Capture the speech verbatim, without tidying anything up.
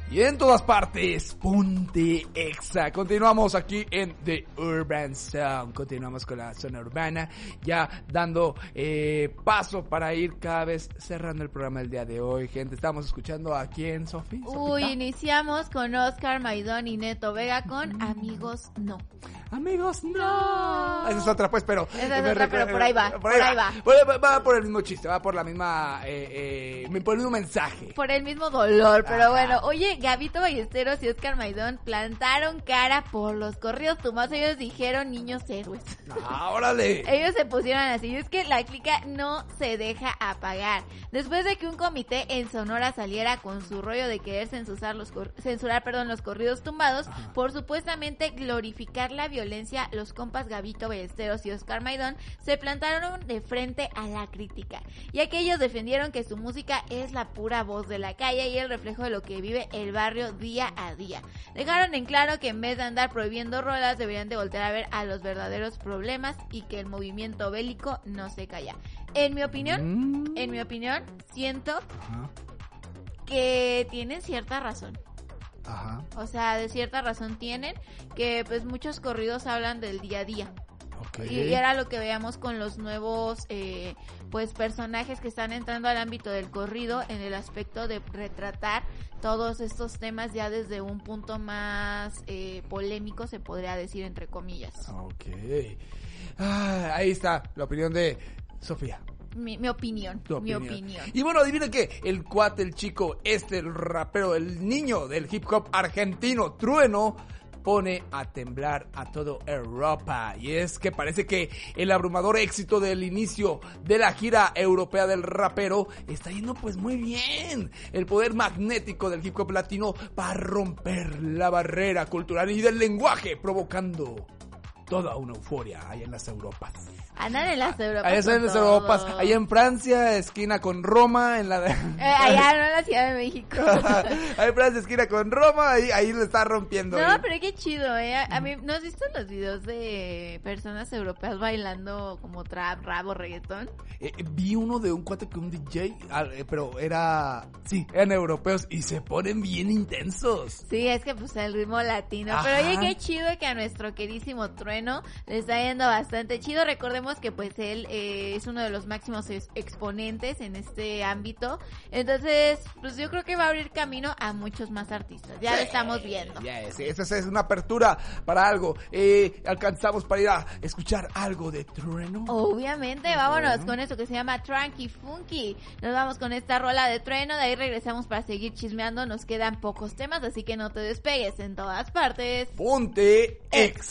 y en todas partes, Ponte Exa. Continuamos aquí en The Urban Sound. Continuamos con la zona urbana, ya dando eh, paso para ir cada vez cerrando el programa del día de hoy. Gente, estamos escuchando a quién, Sofi. Uy, iniciamos con Oscar Maidón y Neto Vega con Amigos No. Amigos, no. Esa es otra, pues, pero... Esa es otra, pero por ahí va, por ahí va. Va, va, va por el mismo chiste, va por la misma... Eh, eh, por el mismo mensaje. Por el mismo dolor, pero Ajá. bueno. Oye, Gabito Ballesteros y Oscar Maidón plantaron cara por los corridos tumbados. Ellos dijeron niños héroes. Ah, órale. Ellos se pusieron así. Es que la clica no se deja apagar. Después de que un comité en Sonora saliera con su rollo de querer censurar los, cor- censurar, perdón, los corridos tumbados, Ajá. por supuestamente glorificar la violencia, los compas Gabito Ballesteros y Oscar Maidón se plantaron de frente a la crítica. Y aquellos defendieron que su música es la pura voz de la calle y el reflejo de lo que vive el barrio día a día. Dejaron en claro que en vez de andar prohibiendo rolas, deberían de voltear a ver a los verdaderos problemas y que el movimiento bélico no se calla. En mi opinión, mm. en mi opinión, siento Ajá. que tienen cierta razón. Ajá. O sea, de cierta razón tienen, que pues muchos corridos hablan del día a día. Okay. Y, y era lo que veíamos con los nuevos eh, pues personajes que están entrando al ámbito del corrido en el aspecto de retratar todos estos temas ya desde un punto más eh, polémico, se podría decir, entre comillas. Ok. Ah, ahí está la opinión de Sofía. Mi, mi opinión, tu mi opinión. opinión. Y bueno, adivinen que el cuate, el chico, este, el rapero, el niño del hip hop argentino, Trueno, pone a temblar a toda Europa. Y es que parece que el abrumador éxito del inicio de la gira europea del rapero está yendo pues muy bien. El poder magnético del hip hop latino va a romper la barrera cultural y del lenguaje, provocando toda una euforia ahí en las Europas. Andan en las Europas. Allá en las Europas, allá en Francia, esquina con Roma, en la de... Eh, allá no en la Ciudad de México. Ahí en Francia, esquina con Roma, ahí, ahí le está rompiendo. No, ahí. pero qué chido, ¿eh? A, a mí, ¿no has visto los videos de personas europeas bailando como trap, rap o reggaetón? Eh, vi uno de un cuate que un D J, eh, pero era... Sí, eran europeos y se ponen bien intensos. Sí, es que pues el ritmo latino. Ajá. Pero oye, qué chido que a nuestro queridísimo Trueno le está yendo bastante chido. Recordemos que pues él eh, es uno de los máximos ex- exponentes en este ámbito. Entonces, pues yo creo que va a abrir camino a muchos más artistas. Ya sí, lo estamos viendo. Yeah, sí, esa es una apertura para algo. Eh, alcanzamos para ir a escuchar algo de Trueno. Obviamente, vámonos uh-huh. con eso que se llama Tranqui Funky. Nos vamos con esta rola de Trueno, de ahí regresamos para seguir chismeando. Nos quedan pocos temas, así que no te despegues en todas partes. Ponte Ex.